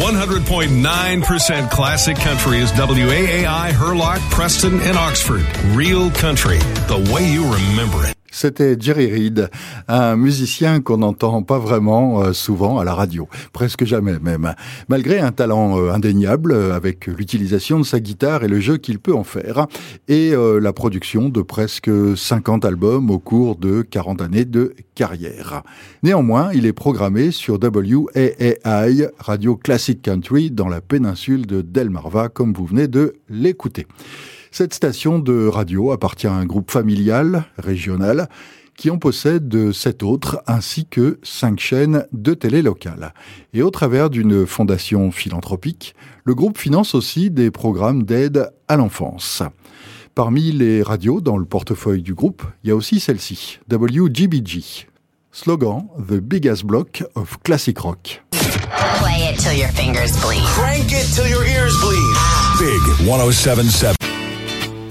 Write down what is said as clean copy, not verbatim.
100.9% classic country is WAAI, Hurlock, Preston, and Oxford. Real country, the way you remember it. C'était Jerry Reed, un musicien qu'on n'entend pas vraiment souvent à la radio, presque jamais même, malgré un talent indéniable avec l'utilisation de sa guitare et le jeu qu'il peut en faire, et la production de presque 50 albums au cours de 40 années de carrière. Néanmoins, il est programmé sur WAAI, Radio Classic Country, dans la péninsule de Delmarva, comme vous venez de l'écouter. Cette station de radio appartient à un groupe familial, régional, qui en possède 7 autres, ainsi que 5 chaînes de télé locales. Et au travers d'une fondation philanthropique, le groupe finance aussi des programmes d'aide à l'enfance. Parmi les radios dans le portefeuille du groupe, il y a aussi celle-ci, WGBG. Slogan, The Biggest Block of Classic Rock. Play it till your fingers bleed. Crank it till your ears bleed. Big 107.7.